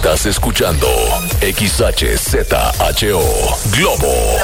Estás escuchando XHZHO Globo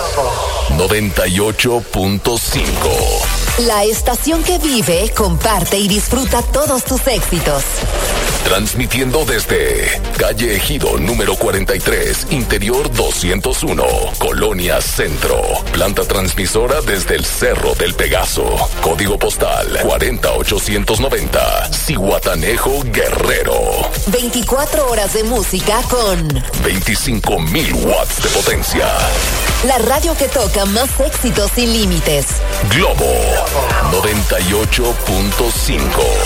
98.5. La estación que vive, comparte y disfruta todos tus éxitos. Transmitiendo desde Calle Ejido número 43, Interior 201, Colonia Centro. Planta transmisora desde el Cerro del Pegaso. Código postal 40890, Zihuatanejo, Guerrero. 24 horas de música con 25,000 watts de potencia. La radio que toca más éxitos sin límites. Globo 98.5.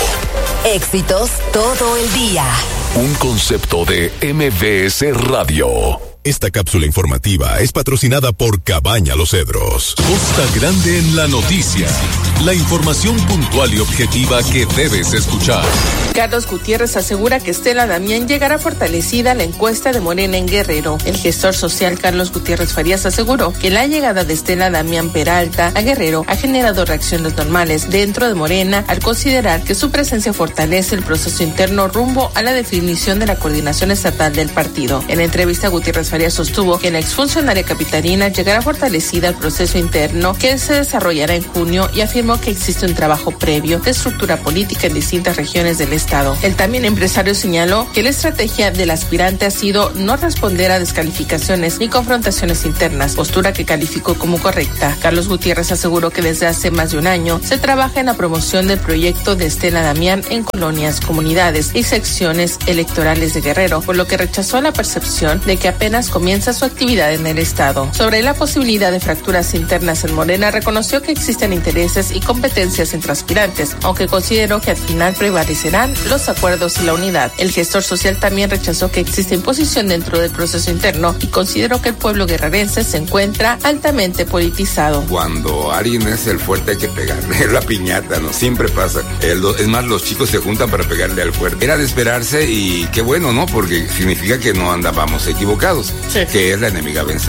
Éxitos todo el día. Un concepto de MBS Radio. Esta cápsula informativa es patrocinada por Cabaña Los Cedros. Costa Grande en la noticia. La información puntual y objetiva que debes escuchar. Carlos Gutiérrez asegura que Estela Damián llegará fortalecida a la encuesta de Morena en Guerrero. El gestor social Carlos Gutiérrez Farías aseguró que la llegada de Estela Damián Peralta a Guerrero ha generado reacciones normales dentro de Morena al considerar que su presencia fortalece el proceso interno rumbo a la definición de la coordinación estatal del partido. En entrevista, Gutiérrez Farías sostuvo que la exfuncionaria capitalina llegará fortalecida al proceso interno que se desarrollará en junio y afirmó que existe un trabajo previo de estructura política en distintas regiones del estado. El también empresario señaló que la estrategia del aspirante ha sido no responder a descalificaciones ni confrontaciones internas, postura que calificó como correcta. Carlos Gutiérrez aseguró que desde hace más de un año se trabaja en la promoción del proyecto de Estela Damián en colonias, comunidades y secciones electorales de Guerrero, por lo que rechazó la percepción de que apenas comienza su actividad en el estado. Sobre la posibilidad de fracturas internas en Morena, reconoció que existen intereses y competencias entre aspirantes, aunque consideró que al final prevalecerán los acuerdos y la unidad. El gestor social también rechazó que existe imposición dentro del proceso interno y consideró que el pueblo guerrerense se encuentra altamente politizado. Cuando alguien es el fuerte hay que pegarle, es la piñata, ¿no? Siempre pasa. Es más, los chicos se juntan para pegarle al fuerte. Era de esperarse y qué bueno, ¿no? Porque significa que no andábamos equivocados. Sí. Que es la enemiga a vencer.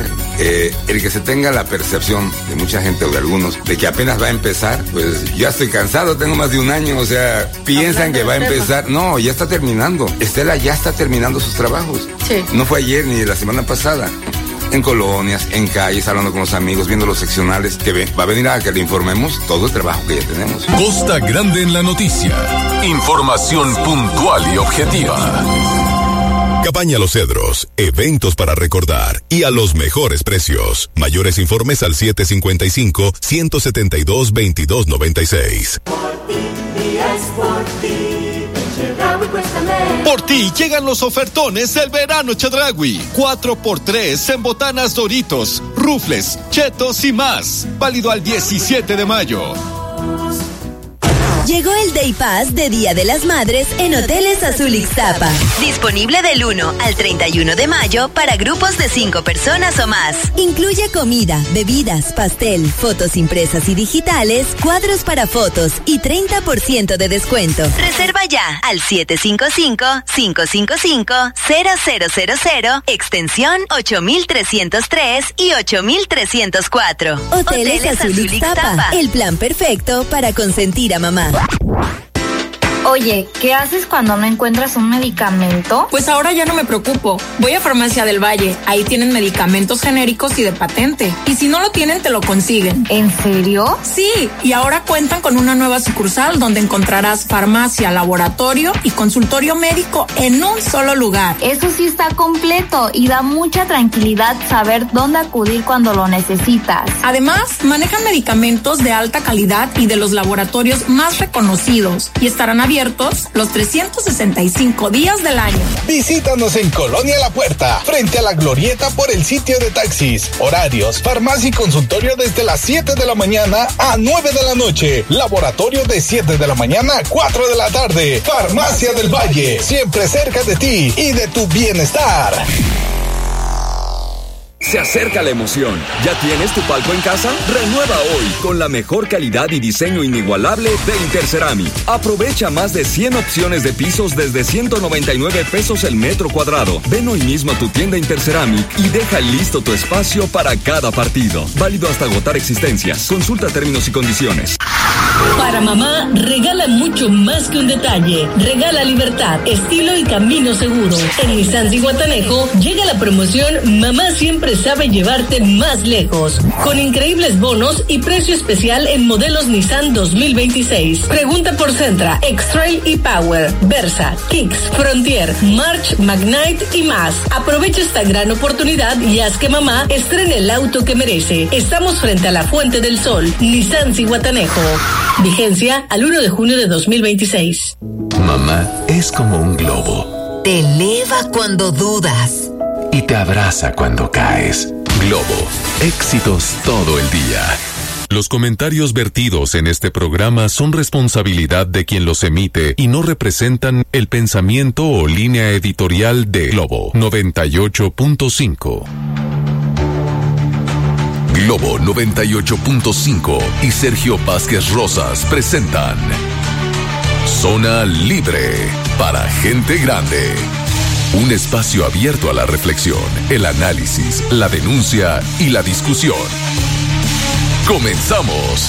El que se tenga la percepción de mucha gente o de algunos de que apenas va a empezar, pues ya estoy cansado, tengo más de un año, o sea, piensan que va a empezar. No, ya está terminando. Estela ya está terminando sus trabajos. Sí. No fue ayer ni la semana pasada. En colonias, en calles, hablando con los amigos, viendo los seccionales, que va a venir a que le informemos todo el trabajo que ya tenemos. Costa Grande en la noticia. Información puntual y objetiva. Cabaña Los Cedros, eventos para recordar y a los mejores precios. Mayores informes al 755-172-2296. Por ti llegan los ofertones del verano Chedraui. 4x3 en botanas Doritos, rufles, chetos y más. Válido al 17 de mayo. Llegó el Day Pass de Día de las Madres en Hoteles Azul Ixtapa. Disponible del 1 al 31 de mayo para grupos de 5 personas o más. Incluye comida, bebidas, pastel, fotos impresas y digitales, cuadros para fotos y 30% de descuento. Reserva ya al 755-555-0000, extensión 8303 y 8304. Hoteles Azul Ixtapa, el plan perfecto para consentir a mamá. Oye, ¿qué haces cuando no encuentras un medicamento? Pues ahora ya no me preocupo. Voy a Farmacia del Valle. Ahí tienen medicamentos genéricos y de patente. Y si no lo tienen, te lo consiguen. ¿En serio? Sí, y ahora cuentan con una nueva sucursal donde encontrarás farmacia, laboratorio y consultorio médico en un solo lugar. Eso sí está completo y da mucha tranquilidad saber dónde acudir cuando lo necesitas. Además, manejan medicamentos de alta calidad y de los laboratorios más reconocidos y estarán abiertos los 365 días del año. Visítanos en Colonia La Puerta, frente a la Glorieta por el sitio de taxis. Horarios, farmacia y consultorio desde las 7 de la mañana a 9 de la noche. Laboratorio de 7 de la mañana a 4 de la tarde. Farmacia del Valle, siempre cerca de ti y de tu bienestar. Se acerca la emoción. ¿Ya tienes tu palco en casa? Renueva hoy con la mejor calidad y diseño inigualable de Interceramic. Aprovecha más de 100 opciones de pisos desde 199 pesos el metro cuadrado. Ven hoy mismo a tu tienda Interceramic y deja listo tu espacio para cada partido. Válido hasta agotar existencias. Consulta términos y condiciones. Para mamá, regala mucho más que un detalle. Regala libertad, estilo y camino seguro. En Nissan Zihuatanejo llega la promoción Mamá siempre sabe llevarte más lejos, con increíbles bonos y precio especial en modelos Nissan 2026. Pregunta por Sentra, X-Trail y Power, Versa, Kicks, Frontier, March, Magnite y más. Aprovecha esta gran oportunidad y haz que mamá estrene el auto que merece. Estamos frente a la Fuente del Sol, Nissan Zihuatanejo. Vigencia al 1 de junio de 2026. Mamá es como un globo. Te eleva cuando dudas Y te abraza cuando caes. Globo, éxitos todo el día. Los comentarios vertidos en este programa son responsabilidad de quien los emite y no representan el pensamiento o línea editorial de Globo 98.5. Globo 98.5 y Sergio Vázquez Rosas presentan Zona Libre para gente grande. Un espacio abierto a la reflexión, el análisis, la denuncia y la discusión. ¡Comenzamos!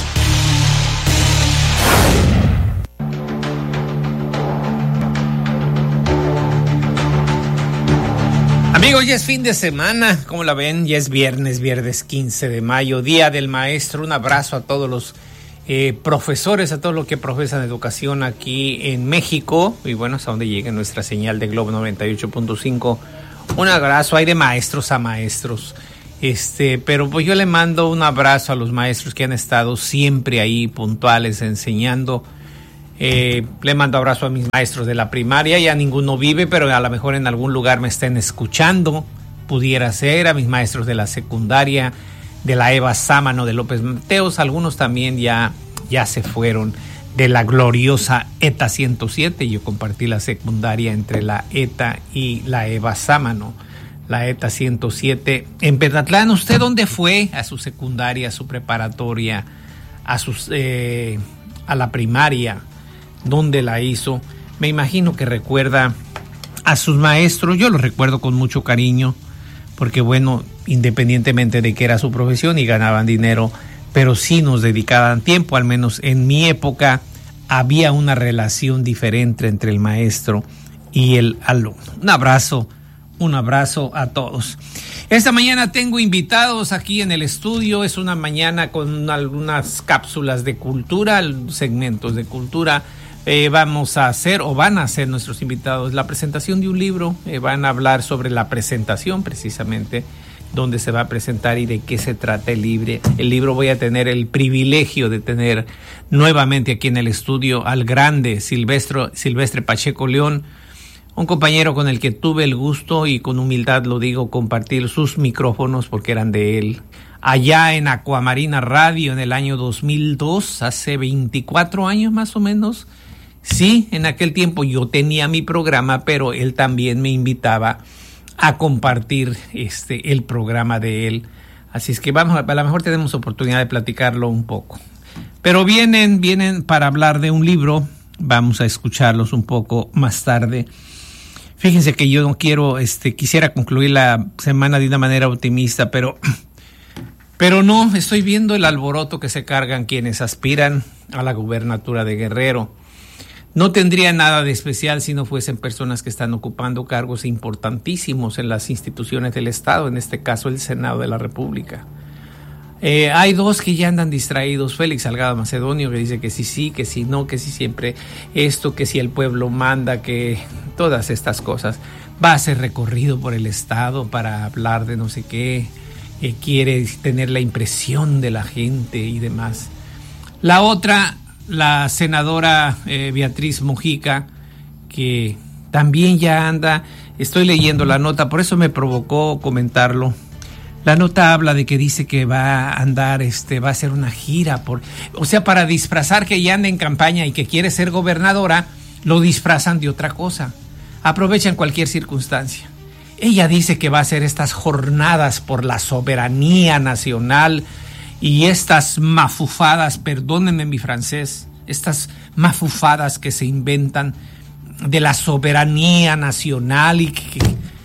Amigos, ya es fin de semana, ¿cómo la ven? Ya es viernes 15 de mayo, Día del Maestro. Un abrazo a todos los profesores, a todos los que profesan educación aquí en México. Y bueno, hasta donde llegue nuestra señal de Globo 98.5. Un abrazo, hay de maestros a maestros. Pero pues yo le mando un abrazo a los maestros que han estado siempre ahí puntuales enseñando. Le mando abrazo a mis maestros de la primaria, ya ninguno vive, pero a lo mejor en algún lugar me estén escuchando, pudiera ser, a mis maestros de la secundaria, de la Eva Sámano, de López Mateos, algunos también ya se fueron, de la gloriosa ETA 107, yo compartí la secundaria entre la ETA y la Eva Sámano, la ETA 107 en Petatlán. ¿Usted dónde fue a su secundaria, a su preparatoria, a la primaria? ¿Dónde la hizo? Me imagino que recuerda a sus maestros. Yo los recuerdo con mucho cariño, porque bueno, independientemente de que era su profesión y ganaban dinero, pero sí nos dedicaban tiempo. Al menos en mi época había una relación diferente entre el maestro y el alumno. Un abrazo a todos. Esta mañana tengo invitados aquí en el estudio. Es una mañana con algunas cápsulas de cultura, segmentos de cultura. Vamos a hacer, o van a hacer nuestros invitados, la presentación de un libro. Van a hablar sobre la presentación, precisamente, dónde se va a presentar y de qué se trata el libro. El libro, voy a tener el privilegio de tener nuevamente aquí en el estudio al grande Silvestre Pacheco León, un compañero con el que tuve el gusto, y con humildad lo digo, compartir sus micrófonos porque eran de él, allá en Aquamarina Radio en el año 2002, hace 24 años más o menos. Sí, en aquel tiempo yo tenía mi programa, pero él también me invitaba a compartir el programa de él. Así es que a lo mejor tenemos oportunidad de platicarlo un poco. Pero vienen para hablar de un libro. Vamos a escucharlos un poco más tarde. Fíjense que yo no quisiera concluir la semana de una manera optimista, pero no, estoy viendo el alboroto que se cargan quienes aspiran a la gubernatura de Guerrero. No tendría nada de especial si no fuesen personas que están ocupando cargos importantísimos en las instituciones del Estado, en este caso el Senado de la República. Hay dos que ya andan distraídos. Félix Salgado Macedonio, que dice que sí, que sí no, que sí siempre esto, que si el pueblo manda, que todas estas cosas. Va a hacer recorrido por el Estado para hablar de no sé qué, quiere tener la impresión de la gente y demás. La otra, la senadora Beatriz Mojica, que también ya anda, estoy leyendo la nota, por eso me provocó comentarlo. La nota habla de que dice que va a andar, va a hacer una gira, para disfrazar que ella anda en campaña y que quiere ser gobernadora, lo disfrazan de otra cosa. Aprovechan cualquier circunstancia. Ella dice que va a hacer estas jornadas por la soberanía nacional y estas mafufadas, perdónenme mi francés, estas mafufadas que se inventan de la soberanía nacional y que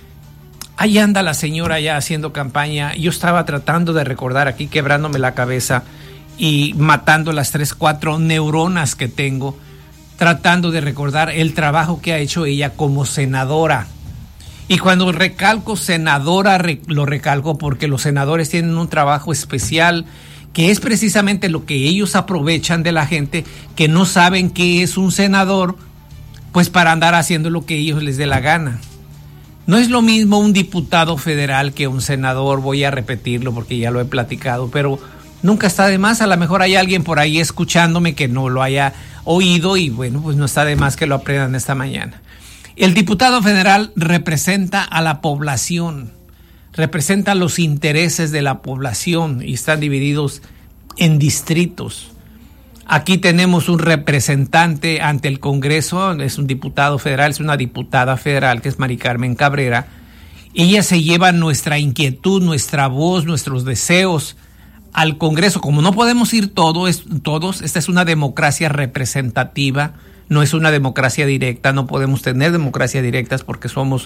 ahí anda la señora ya haciendo campaña. Yo estaba tratando de recordar aquí, quebrándome la cabeza y matando las 3-4 neuronas que tengo, tratando de recordar el trabajo que ha hecho ella como senadora. Y cuando recalco senadora, lo recalco porque los senadores tienen un trabajo especial, que es precisamente lo que ellos aprovechan de la gente que no saben qué es un senador, pues para andar haciendo lo que ellos les dé la gana. No es lo mismo un diputado federal que un senador, voy a repetirlo porque ya lo he platicado, pero nunca está de más. A lo mejor hay alguien por ahí escuchándome que no lo haya oído y bueno, pues no está de más que lo aprendan esta mañana. El diputado federal representa a la población, representa los intereses de la población y están divididos en distritos. Aquí tenemos un representante ante el Congreso, es un diputado federal, es una diputada federal que es Mari Carmen Cabrera. Ella se lleva nuestra inquietud, nuestra voz, nuestros deseos al Congreso. Como no podemos ir todos, esta es una democracia representativa, no es una democracia directa, no podemos tener democracias directas porque somos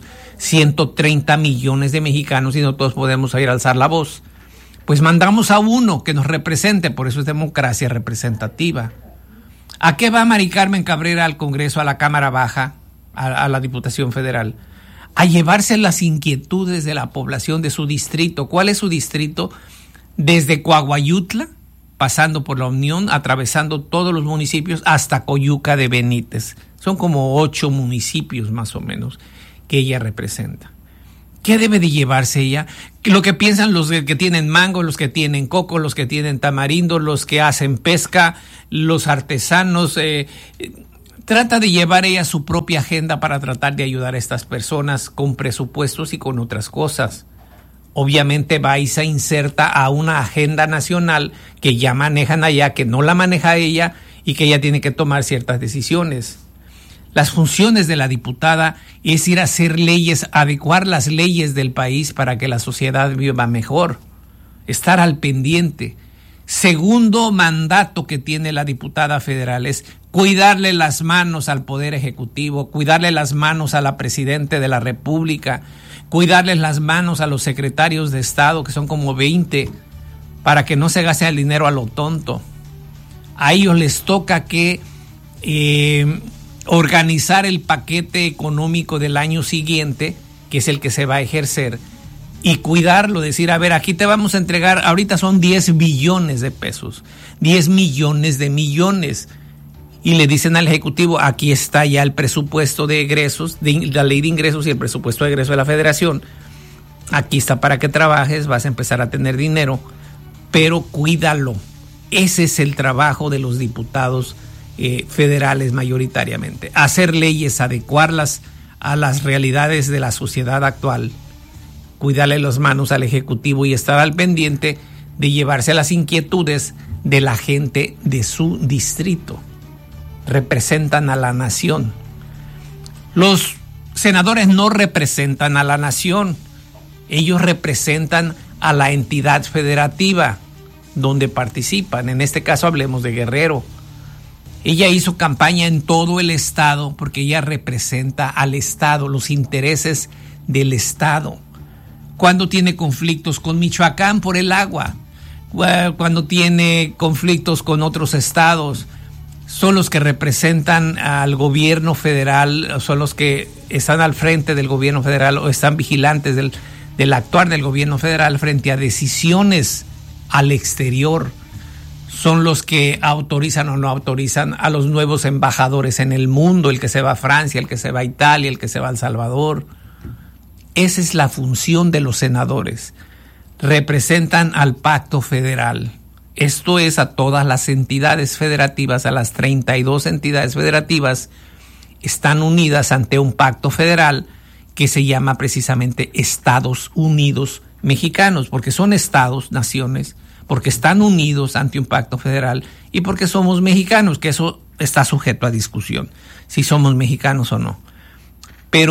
130 millones de mexicanos y no todos podemos ir a alzar la voz. Pues mandamos a uno que nos represente, por eso es democracia representativa. ¿A qué va Mari Carmen Cabrera al Congreso, a la Cámara Baja, a la Diputación Federal? A llevarse las inquietudes de la población de su distrito. ¿Cuál es su distrito? Desde Coahuayutla, pasando por la Unión, atravesando todos los municipios hasta Coyuca de Benítez. Son como 8 municipios más o menos que ella representa. ¿Qué debe de llevarse ella? Lo que piensan los que tienen mango, los que tienen coco, los que tienen tamarindo, los que hacen pesca, los artesanos. Trata de llevar ella su propia agenda para tratar de ayudar a estas personas con presupuestos y con otras cosas. Obviamente va y se inserta a una agenda nacional que ya manejan allá, que no la maneja ella y que ella tiene que tomar ciertas decisiones. Las funciones de la diputada es ir a hacer leyes, adecuar las leyes del país para que la sociedad viva mejor, estar al pendiente. Segundo mandato que tiene la diputada federal es cuidarle las manos al Poder Ejecutivo, cuidarle las manos a la Presidenta de la República, cuidarles las manos a los secretarios de Estado, que son como 20, para que no se gaste el dinero a lo tonto. A ellos les toca que organizar el paquete económico del año siguiente, que es el que se va a ejercer, y cuidarlo, decir, a ver, aquí te vamos a entregar, ahorita son 10 billones de pesos, 10 millones de millones, y le dicen al Ejecutivo, aquí está ya el presupuesto de egresos, la ley de ingresos y el presupuesto de egresos de la Federación, aquí está para que trabajes, vas a empezar a tener dinero, pero cuídalo. Ese es el trabajo de los diputados federales mayoritariamente, hacer leyes, adecuarlas a las realidades de la sociedad actual, cuidarle las manos al Ejecutivo y estar al pendiente de llevarse las inquietudes de la gente de su distrito. Representan a la nación. Los senadores no representan a la nación, ellos representan a la entidad federativa donde participan. En este caso hablemos de Guerrero. Ella hizo campaña en todo el estado porque ella representa al estado, los intereses del estado. Cuando tiene conflictos con Michoacán por el agua, cuando tiene conflictos con otros estados, son los que representan al gobierno federal, son los que están al frente del gobierno federal o están vigilantes del actuar del gobierno federal frente a decisiones al exterior. Son los que autorizan o no autorizan a los nuevos embajadores en el mundo, el que se va a Francia, el que se va a Italia, el que se va a El Salvador. Esa es la función de los senadores. Representan al pacto federal. Esto es a todas las entidades federativas, a las 32 entidades federativas, están unidas ante un pacto federal que se llama precisamente Estados Unidos Mexicanos, porque son estados, naciones, porque están unidos ante un pacto federal y porque somos mexicanos, que eso está sujeto a discusión, si somos mexicanos o no. Pero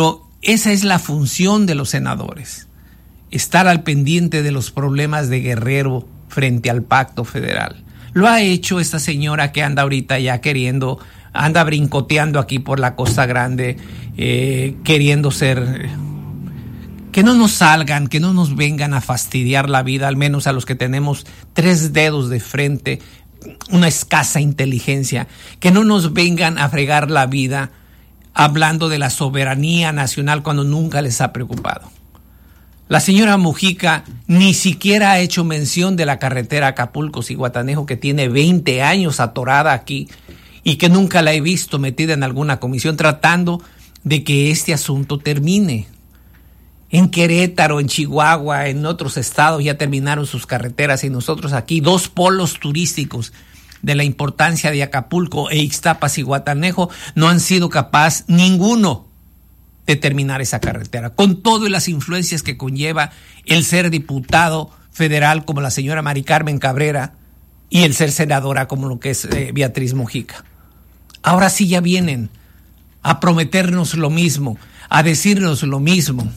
Esa es la función de los senadores, estar al pendiente de los problemas de Guerrero frente al pacto federal. Lo ha hecho esta señora que anda ahorita ya anda brincoteando aquí por la Costa Grande, queriendo ser... Que no nos salgan, que no nos vengan a fastidiar la vida, al menos a los que tenemos 3 dedos de frente, una escasa inteligencia, que no nos vengan a fregar la vida hablando de la soberanía nacional cuando nunca les ha preocupado. La señora Mujica ni siquiera ha hecho mención de la carretera Acapulco-Zihuatanejo, que tiene 20 años atorada aquí y que nunca la he visto metida en alguna comisión tratando de que este asunto termine. En Querétaro, en Chihuahua, en otros estados ya terminaron sus carreteras y nosotros aquí, 2 polos turísticos de la importancia de Acapulco e Ixtapas-Zihuatanejo, no han sido capaz ninguno de terminar esa carretera, con todas las influencias que conlleva el ser diputado federal como la señora Mari Carmen Cabrera y el ser senadora como lo que es Beatriz Mujica. Ahora sí ya vienen a prometernos lo mismo, a decirnos lo mismo.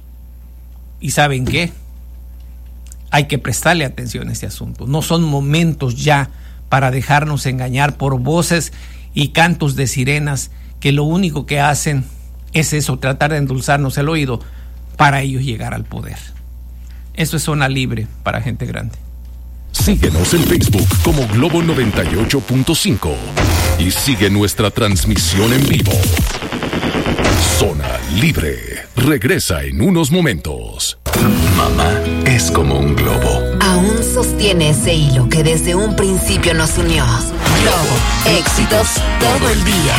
¿Y saben qué? Hay que prestarle atención a este asunto. No son momentos ya para dejarnos engañar por voces y cantos de sirenas que lo único que hacen es eso, tratar de endulzarnos el oído para ellos llegar al poder. Eso es Zona Libre para gente grande. Síguenos en Facebook como Globo 98.5 y sigue nuestra transmisión en vivo. Zona Libre regresa en unos momentos. Mamá es como un globo. Aún sostiene ese hilo que desde un principio nos unió. Globo, éxitos todo el día.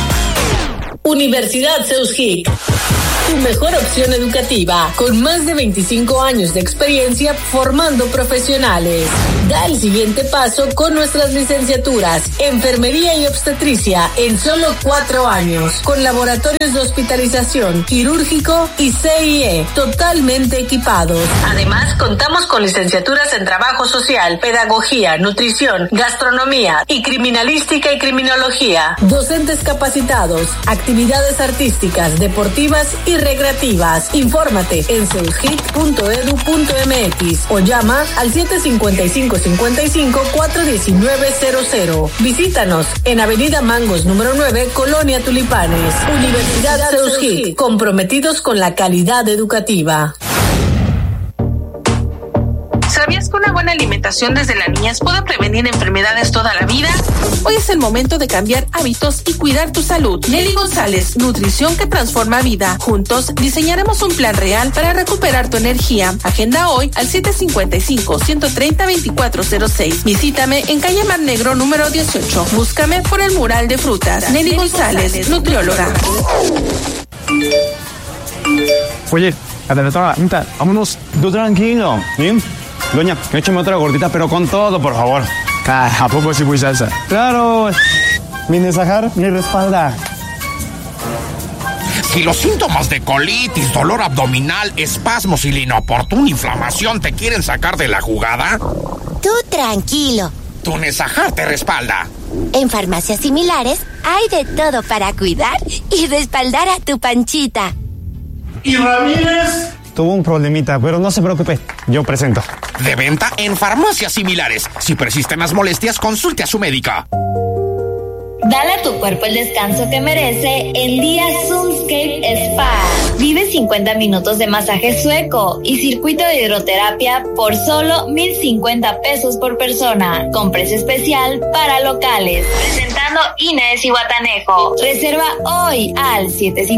Universidad Seusgic, tu mejor opción educativa, con más de 25 años de experiencia formando profesionales. Da el siguiente paso con nuestras licenciaturas, Enfermería y Obstetricia, en solo 4 años, con laboratorios de hospitalización, quirúrgico y CIE, totalmente equipados. Además, contamos con licenciaturas en Trabajo Social, Pedagogía, Nutrición, Gastronomía y Criminalística y Criminología. Docentes capacitados, actividades artísticas, deportivas y recreativas. Infórmate en seusgic.edu.mx o llama al 755-55-419-00. Visítanos en Avenida Mangos número 9, Colonia Tulipanes. Universidad Seusgic, comprometidos con la calidad educativa. ¿Sabías que una buena alimentación desde la niñez puede prevenir enfermedades toda la vida? Hoy es el momento de cambiar hábitos y cuidar tu salud. Nelly González, nutrición que transforma vida. Juntos diseñaremos un plan real para recuperar tu energía. Agenda hoy al 755-130-2406. Visítame en calle Mar Negro número 18. Búscame por el mural de frutas. Nelly González, nutrióloga. Oye, Adelanta, vámonos. Tú tranquilo, ¿bien? Doña, échame otra gordita, pero con todo, por favor. ¿A poco sí fui salsa? Claro. Mi Nesajar me respalda. Si los síntomas de colitis, dolor abdominal, espasmos y la inoportuna inflamación te quieren sacar de la jugada, tú tranquilo. Tu Nesajar te respalda. En farmacias similares hay de todo para cuidar y respaldar a tu panchita. ¿Y Ramírez? Tuvo un problemita, pero no se preocupe, yo presento. De venta en farmacias similares. Si persisten las molestias, consulte a su médica. Dale a tu cuerpo el descanso que merece en Día Sunscape Spa. Vive 50 minutos de masaje sueco y circuito de hidroterapia por solo 1,050 pesos por persona, con precio especial para locales. Presentando Inés Zihuatanejo. Reserva hoy al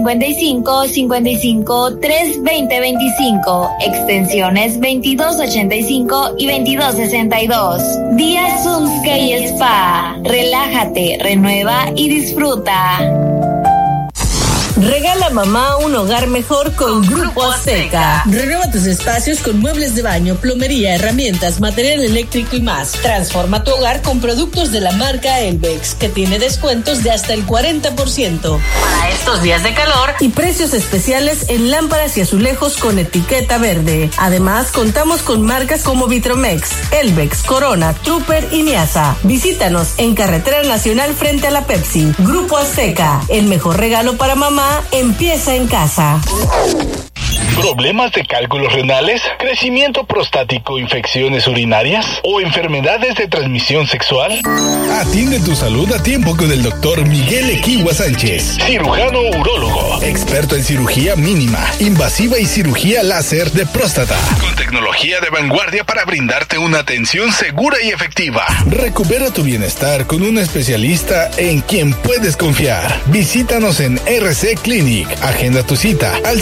755-55-320-25, extensiones 2285 y 2262. Día Sunscape Spa. Relájate, renueva y disfruta. Regala a mamá un hogar mejor con Grupo Azteca. Renueva tus espacios con muebles de baño, plomería, herramientas, material eléctrico y más. Transforma tu hogar con productos de la marca Elbex, que tiene descuentos de hasta el 40% para estos días de calor y precios especiales en lámparas y azulejos con etiqueta verde. Además, contamos con marcas como Vitromex, Elbex, Corona, Trooper y Miasa. Visítanos en Carretera Nacional frente a la Pepsi. Grupo Azteca, el mejor regalo para mamá Mamá empieza en casa. ¿Problemas de cálculos renales? ¿Crecimiento prostático, infecciones urinarias? ¿O enfermedades de transmisión sexual? Atiende tu salud a tiempo con el doctor Miguel Equigua Sánchez, cirujano urólogo, experto en cirugía mínima, invasiva y cirugía láser de próstata, con tecnología de vanguardia para brindarte una atención segura y efectiva. Recupera tu bienestar con un especialista en quien puedes confiar. Visítanos en RC Clinic. Agenda tu cita al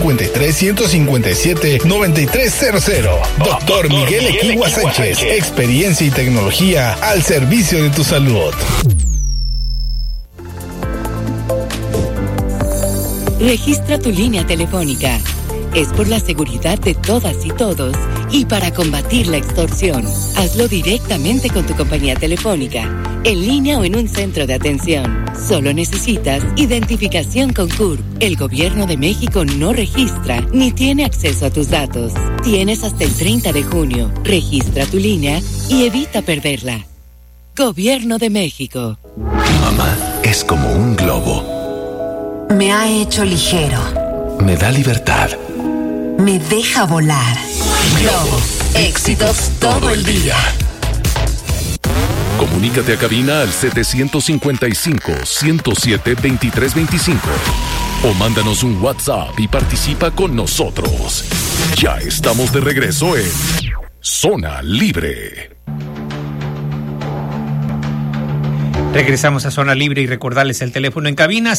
753-157-9300. Doctor Miguel Equigua Sánchez. Experiencia y tecnología al servicio de tu salud. Registra tu línea telefónica. Es por la seguridad de todas y todos y para combatir la extorsión. Hazlo directamente con tu compañía telefónica, en línea o en un centro de atención. Solo necesitas identificación con CURP. El Gobierno de México no registra ni tiene acceso a tus datos. Tienes hasta el 30 de junio. Registra tu línea y evita perderla. Gobierno de México. Mamá es como un globo. Me ha hecho ligero. Me da libertad. Me deja volar. Globo. Éxitos todo el día. Comunícate a cabina al 755-107-2325 o mándanos un WhatsApp y participa con nosotros. Ya estamos de regreso en Zona Libre. Regresamos a Zona Libre y recordarles el teléfono en cabina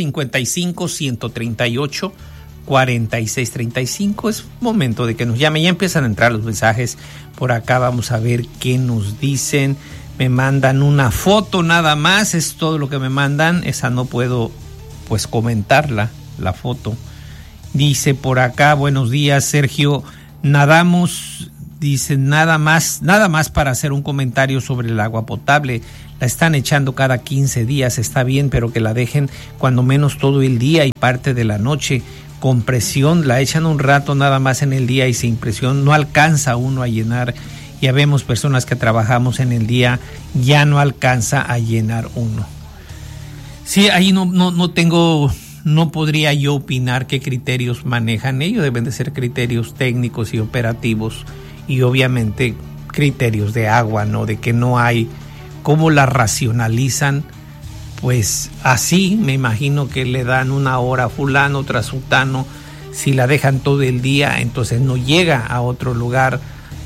755-138-4635. Es momento de que nos llamen. Ya empiezan a entrar los mensajes por acá. Vamos a ver qué nos dicen. Me mandan una foto nada más, es todo lo que me mandan. Esa no puedo pues comentarla, la foto. Dice por acá, buenos días Sergio, nadamos, dice nada más para hacer un comentario sobre el agua potable. La están echando cada 15 días, está bien, pero que la dejen cuando menos todo el día y parte de la noche. Con presión, la echan un rato nada más en el día y sin presión no alcanza uno a llenar. Ya vemos personas que trabajamos en el día, ya no alcanza a llenar uno. Sí, ahí no podría yo opinar qué criterios manejan ellos. Deben de ser criterios técnicos y operativos y obviamente criterios de agua, ¿no? De que no hay, cómo la racionalizan, pues así me imagino que le dan una hora a fulano, otra a sutano. Si la dejan todo el día, entonces no llega a otro lugar.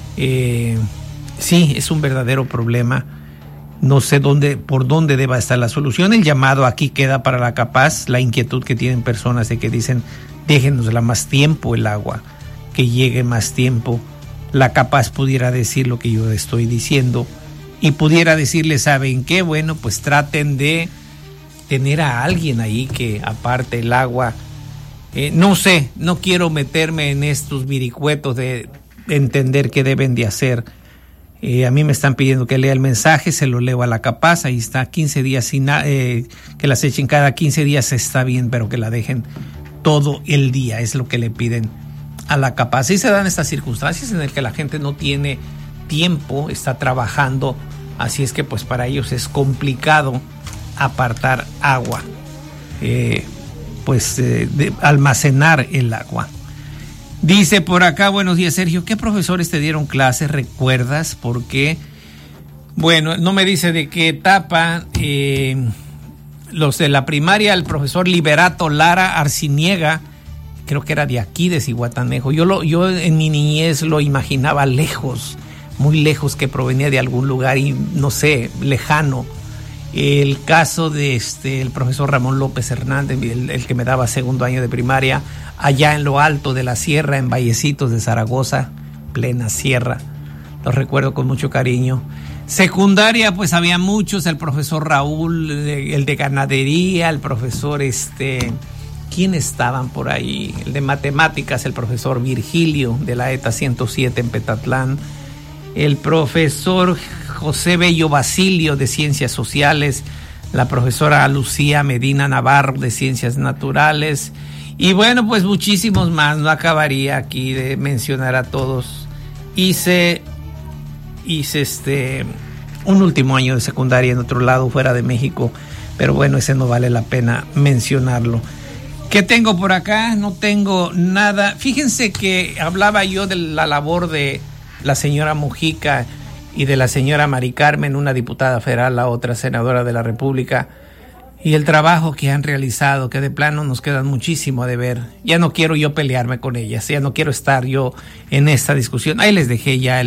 Sí, es un verdadero problema. No sé por dónde deba estar la solución. El llamado aquí queda para la Capaz, la inquietud que tienen personas de que dicen, déjenosla más tiempo el agua, que llegue más tiempo. La Capaz pudiera decir lo que yo estoy diciendo y pudiera decirle, ¿saben qué? Bueno, pues traten de tener a alguien ahí que aparte el agua. No sé, no quiero meterme en estos viricuetos de entender qué deben de hacer. A mí me están pidiendo que lea el mensaje, se lo leo a la Capaz, ahí está, 15 días que las echen cada 15 días está bien, pero que la dejen todo el día, es lo que le piden a la Capaz. Y se dan estas circunstancias en las que la gente no tiene tiempo, está trabajando, así es que pues para ellos es complicado apartar agua, de almacenar el agua. Dice por acá, buenos días Sergio, ¿qué profesores te dieron clases? ¿Recuerdas por qué? Bueno, no me dice de qué etapa. Los de la primaria, el profesor Liberato Lara Arciniega, creo que era de aquí, de Zihuatanejo. Yo en mi niñez lo imaginaba lejos, muy lejos, que provenía de algún lugar y no sé, lejano. El caso de el profesor Ramón López Hernández, el que me daba segundo año de primaria, allá en lo alto de la sierra, en Vallecitos de Zaragoza, plena sierra, los recuerdo con mucho cariño. Secundaria, pues había muchos, el profesor Raúl, el de ganadería, el profesor ¿quién estaban por ahí? El de matemáticas, el profesor Virgilio, de la ETA 107 en Petatlán, el profesor José Bello Basilio, de Ciencias Sociales, la profesora Lucía Medina Navarro, de Ciencias Naturales, y bueno, pues muchísimos más, no acabaría aquí de mencionar a todos. Hice un último año de secundaria en otro lado, fuera de México, pero bueno, ese no vale la pena mencionarlo. ¿Qué tengo por acá? No tengo nada. Fíjense que hablaba yo de la labor de la señora Mujica y de la señora Mari Carmen, una diputada federal, la otra senadora de la República, y el trabajo que han realizado, que de plano nos queda muchísimo a deber. Ya no quiero yo pelearme con ellas, ya no quiero estar yo en esta discusión. Ahí les dejé ya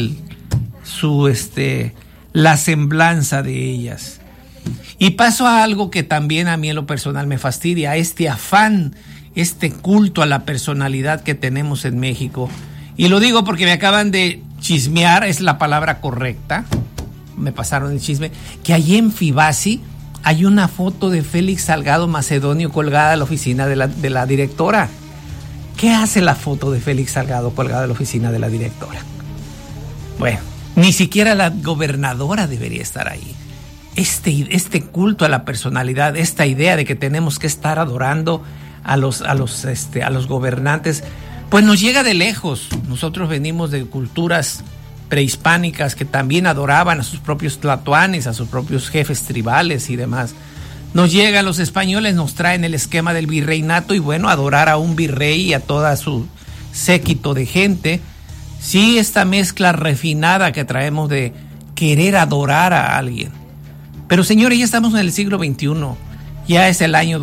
la semblanza de ellas. Y paso a algo que también a mí en lo personal me fastidia, este afán, este culto a la personalidad que tenemos en México. Y lo digo porque me acaban de chismear, es la palabra correcta, me pasaron el chisme, que allí en Fibasi hay una foto de Félix Salgado Macedonio colgada en la oficina de la directora. ¿Qué hace la foto de Félix Salgado colgada en la oficina de la directora? Bueno, ni siquiera la gobernadora debería estar ahí. Este culto a la personalidad, esta idea de que tenemos que estar adorando a los gobernantes, pues nos llega de lejos. Nosotros venimos de culturas prehispánicas que también adoraban a sus propios tlatoanes, a sus propios jefes tribales y demás. Nos llegan los españoles, nos traen el esquema del virreinato y bueno, adorar a un virrey y a toda su séquito de gente. Sí, esta mezcla refinada que traemos de querer adorar a alguien. Pero señores, ya estamos en el siglo XXI, ya es el año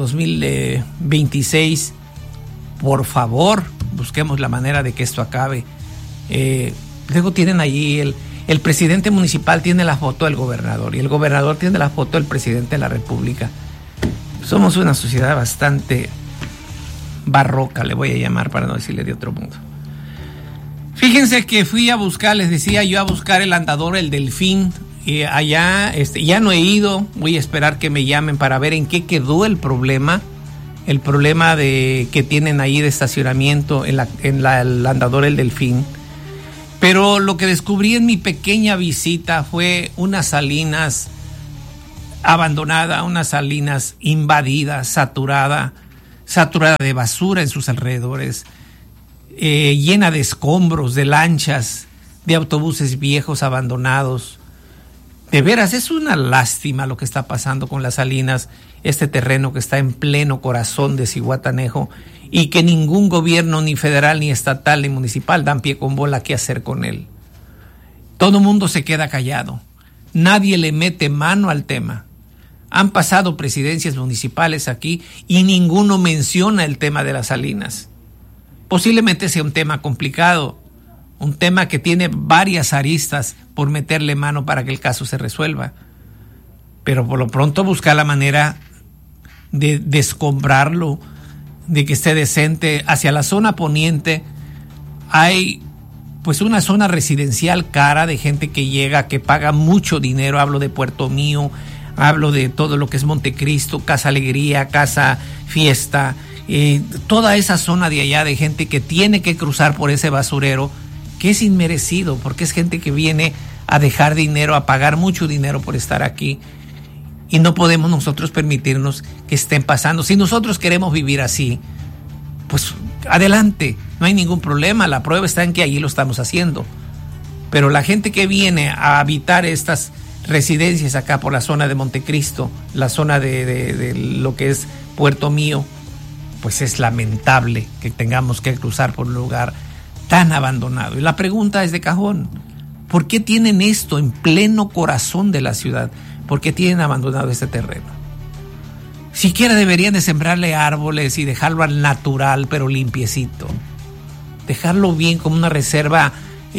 2026. Por favor, busquemos la manera de que esto acabe. Luego tienen allí el presidente municipal tiene la foto del gobernador y el gobernador tiene la foto del presidente de la República. Somos una sociedad bastante barroca, le voy a llamar para no decirle de otro modo. Fíjense que fui a buscar, les decía yo, a buscar el andador, el Delfín. Allá, ya no he ido, voy a esperar que me llamen para ver en qué quedó el problema que tienen ahí de estacionamiento en el andador El Delfín. Pero lo que descubrí en mi pequeña visita fue una Salinas abandonada, una Salinas invadida, saturada de basura en sus alrededores, llena de escombros, de lanchas, de autobuses viejos abandonados. De veras, es una lástima lo que está pasando con las Salinas, este terreno que está en pleno corazón de Zihuatanejo y que ningún gobierno, ni federal, ni estatal, ni municipal, dan pie con bola qué hacer con él. Todo mundo se queda callado. Nadie le mete mano al tema. Han pasado presidencias municipales aquí y ninguno menciona el tema de las Salinas. Posiblemente sea un tema complicado, un tema que tiene varias aristas por meterle mano para que el caso se resuelva. Pero por lo pronto buscar la manera de descombrarlo, de que esté decente. Hacia la zona poniente hay pues una zona residencial cara de gente que llega, que paga mucho dinero. Hablo de Puerto Mío, hablo de todo lo que es Montecristo, Casa Alegría, Casa Fiesta, toda esa zona de allá de gente que tiene que cruzar por ese basurero, que es inmerecido, porque es gente que viene a dejar dinero, a pagar mucho dinero por estar aquí, y no podemos nosotros permitirnos que estén pasando. Si nosotros queremos vivir así, pues adelante, no hay ningún problema, la prueba está en que allí lo estamos haciendo. Pero la gente que viene a habitar estas residencias acá por la zona de Montecristo, la zona de lo que es Puerto Mío, pues es lamentable que tengamos que cruzar por un lugar tan abandonado. Y la pregunta es de cajón: ¿por qué tienen esto en pleno corazón de la ciudad? ¿Por qué tienen abandonado este terreno? Siquiera deberían de sembrarle árboles y dejarlo al natural, pero limpiecito. Dejarlo bien como una reserva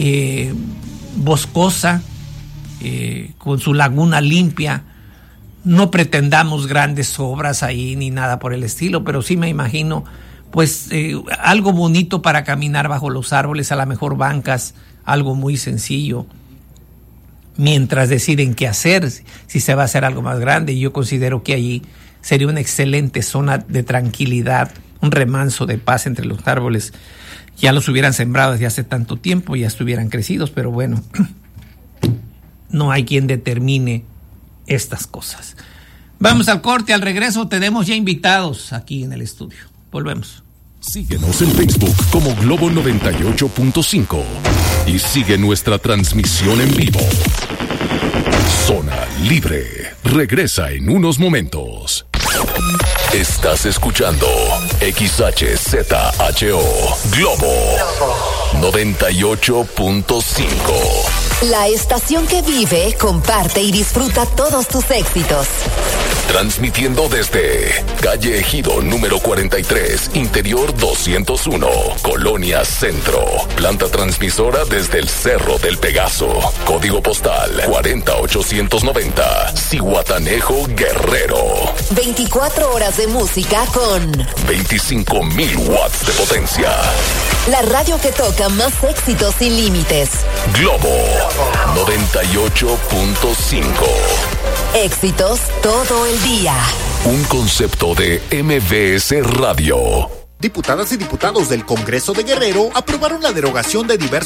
boscosa, con su laguna limpia. No pretendamos grandes obras ahí ni nada por el estilo, pero sí me imagino pues algo bonito para caminar bajo los árboles, a lo mejor bancas, algo muy sencillo, mientras deciden qué hacer, si se va a hacer algo más grande. Yo considero que allí sería una excelente zona de tranquilidad, un remanso de paz entre los árboles. Ya los hubieran sembrado desde hace tanto tiempo, ya estuvieran crecidos, pero bueno, no hay quien determine estas cosas. Vamos al corte, al regreso tenemos ya invitados aquí en el estudio. Volvemos. Síguenos en Facebook como Globo 98.5 y sigue nuestra transmisión en vivo. Zona Libre regresa en unos momentos. Estás escuchando XHZHO Globo 98.5. La estación que vive, comparte y disfruta todos tus éxitos. Transmitiendo desde calle Ejido número 43, interior 201, Colonia Centro. Planta transmisora desde el Cerro del Pegaso. Código postal 40890, Zihuatanejo, Guerrero. 24 horas de música con 25,000 watts de potencia. La radio que toca más éxitos sin límites. Globo 98.5. Éxitos todo el día. Un concepto de MBS Radio. Diputadas y diputados del Congreso de Guerrero aprobaron la derogación de diversos